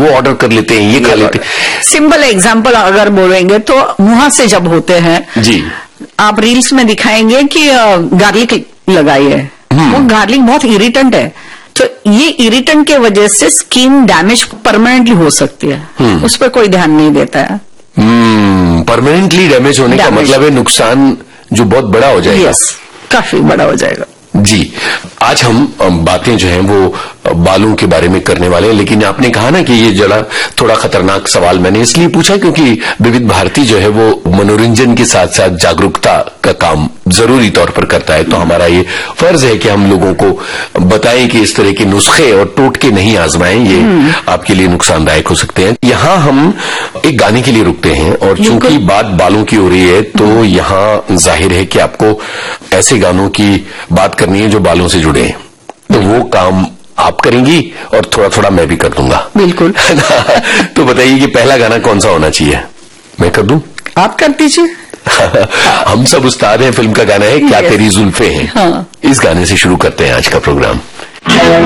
वो ऑर्डर कर लेते हैं, ये खा लेते हैं। सिंपल एग्जाम्पल अगर बोलेंगे तो मुंह से जब होते हैं जी, आप रील्स में दिखाएंगे कि गार्लिक लगाइए, वो गार्लिक बहुत इरिटेंट है, तो ये इरिटेंट के वजह से स्किन डैमेज परमानेंटली हो सकती है, उस पर कोई ध्यान नहीं देता है। परमानेंटली डैमेज होने का मतलब है नुकसान जो बहुत बड़ा हो जाएगा। यस, काफी बड़ा हो जाएगा। जी, आज हम बातें जो हैं वो बालों के बारे में करने वाले हैं, लेकिन आपने कहा ना कि ये जरा थोड़ा खतरनाक सवाल मैंने इसलिए पूछा क्योंकि विविध भारती जो है वो मनोरंजन के साथ साथ जागरूकता का काम जरूरी तौर पर करता है, तो हमारा ये फर्ज है कि हम लोगों को बताएं कि इस तरह के नुस्खे और टोटके नहीं आजमाएं, ये आपके लिए नुकसानदायक हो सकते हैं। यहाँ हम एक गाने के लिए रुकते हैं और चूंकि बात बालों की हो रही है तो यहाँ जाहिर है कि आपको ऐसे गानों की बात करनी है जो बालों से जुड़े हैं, तो वो काम आप करेंगी और थोड़ा थोड़ा मैं भी कर दूंगा। बिल्कुल। तो बताइए कि पहला गाना कौन सा होना चाहिए? मैं कर दूं? आप कर दीजिए। हम सब उस्ताद हैं फिल्म का गाना है क्या तेरी जुल्फे हैं। हाँ। इस गाने से शुरू करते हैं आज का प्रोग्राम।